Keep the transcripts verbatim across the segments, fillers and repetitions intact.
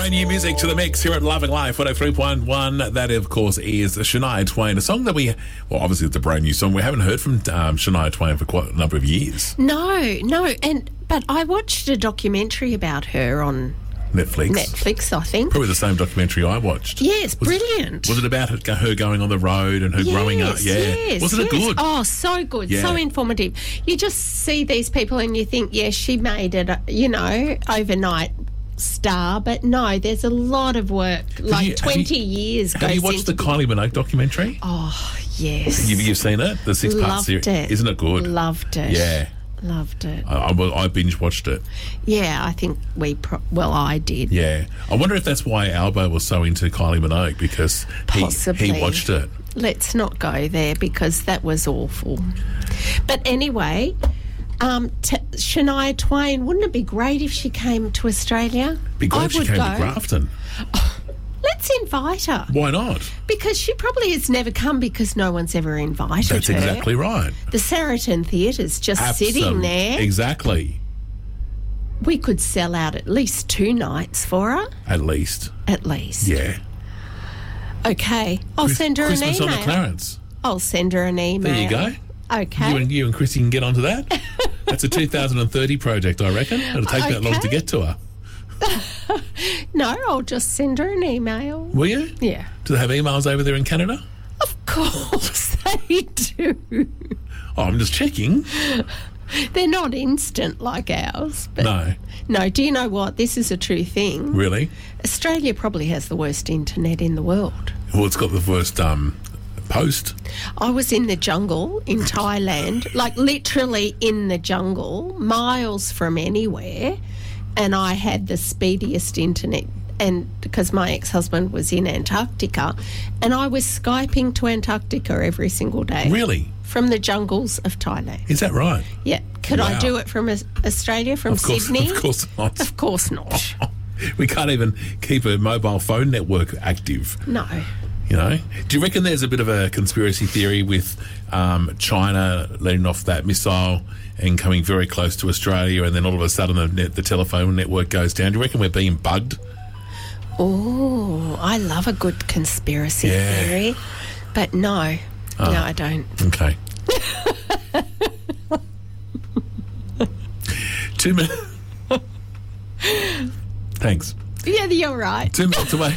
Brand new music to the mix here at Loving Life one oh three point one. That, of course, is Shania Twain, a song that we, well, obviously it's a brand new song. We haven't heard from um, Shania Twain for quite a number of years. No, no, and but I watched a documentary about her on Netflix. Netflix, I think. Probably the same documentary I watched. Yes, was brilliant. It, was it about her, her going on the road and her yes, growing up? Yeah. Yes, Wasn't yes. it good? Oh, so good, yeah. so informative. You just see these people and you think, yes, she made it, you know, overnight star, but no, there's a lot of work, like you, twenty you, years have goes you watched into the Kylie Minogue documentary? Oh, yes. You've, you've seen it? The six-part Loved series? it. Isn't it good? Loved it. Yeah. Loved it. I, I, I binge-watched it. Yeah, I think we, pro- well, I did. Yeah. I wonder if that's why Albo was so into Kylie Minogue, because he, Possibly. he watched it. Let's not go there because that was awful. But anyway, um, t- Shania Twain, wouldn't it be great if she came to Australia? Be great I if she would came go. to Grafton. Let's invite her. Why not? Because she probably has never come because no one's ever invited That's her. exactly right. The Sheraton Theatre's just Absol- sitting there. Exactly. We could sell out at least two nights for her. At least. At least. Yeah. Okay. I'll Chris- send her Christmas an email. on the Clarence. I'll send her an email. There you go. Okay. You and, you and Chrissy can get onto that. That's a two thousand thirty project, I reckon. It'll take that long Okay. to get to her. No, I'll just send her an email. Will you? Yeah. Do they have emails over there in Canada? Of course they do. Oh, I'm just checking. They're not instant like ours. But No. No, do you know what? This is a true thing. Really? Australia probably has the worst internet in the world. Well, it's got the worst um, post. I was in the jungle in Thailand, like literally in the jungle, miles from anywhere, and I had the speediest internet. And because my ex-husband was in Antarctica, and I was Skyping to Antarctica every single day. Really? From the jungles of Thailand. Is that right? Yeah. Could Wow. I do it from Aus- Australia, from Of course, Sydney? of course not. Of course not. We can't even keep a mobile phone network active. No. You know, do you reckon there's a bit of a conspiracy theory with um, China letting off that missile and coming very close to Australia, and then all of a sudden the, net, the telephone network goes down? Do you reckon we're being bugged? Oh, I love a good conspiracy Yeah. theory, but no, Oh. no, I don't. Okay. Two minutes. Thanks. Yeah, you're right. Two minutes away.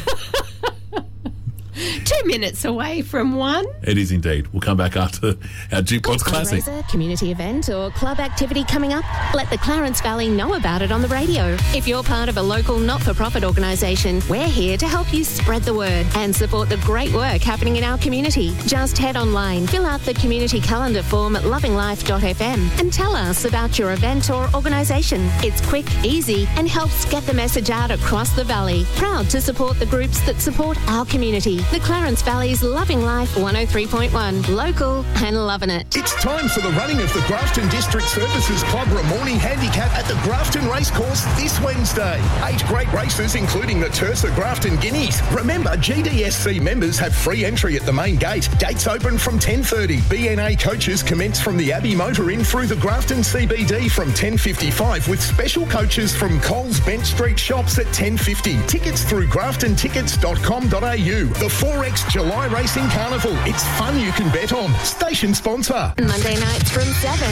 Two minutes away from one. It is indeed. We'll come back after our Jukebox Classic. Fundraiser, community event or club activity coming up? Let the Clarence Valley know about it on the radio. If you're part of a local not-for-profit organisation, we're here to help you spread the word and support the great work happening in our community. Just head online, fill out the community calendar form at loving life dot f m and tell us about your event or organisation. It's quick, easy and helps get the message out across the valley. Proud to support the groups that support our community. The Clarence Valley's Loving Life one oh three point one. Local and loving it. It's time for the running of the Grafton District Services Club Ramornie Handicap at the Grafton Racecourse this Wednesday. Eight great races, including the Tersa Grafton Guineas. Remember, G D S C members have free entry at the main gate. Gates open from ten thirty. B N A coaches commence from the Abbey Motor Inn through the Grafton C B D from ten fifty-five, with special coaches from Coles Bent Street shops at ten fifty. Tickets through grafton tickets dot com dot a u. The four X July Racing Carnival. It's fun you can bet on. Station sponsor. Monday nights from seven.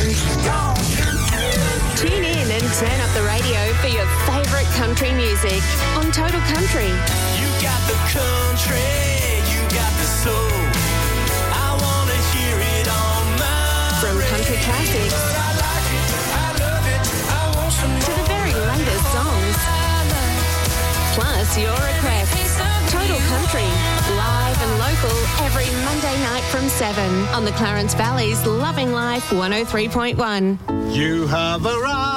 Tune in and turn up the radio for your favourite country music on Total Country. You got the country, you got the soul. I want to hear it on my From country classics But I like it, I love it, I want some to the very latest songs. Plus your requests. Total Country, live and local every Monday night from seven on the Clarence Valley's Loving Life one oh three point one. You have arrived.